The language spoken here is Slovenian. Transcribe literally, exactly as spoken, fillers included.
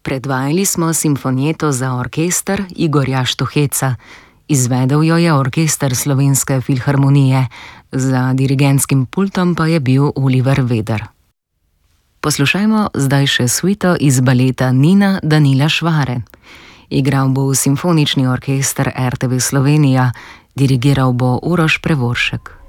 Predvajali smo simfonijeto za orkester Igorja Štuheca. Izvedel jo je Orkester Slovenske filharmonije, za dirigentskim pultom pa je bil Oliver Veder. Poslušajmo zdaj še suito iz baleta Nina Danila Švare. Igral bo v Simfonični orkester R T V Slovenija, dirigiral bo Uroš Prevoršek.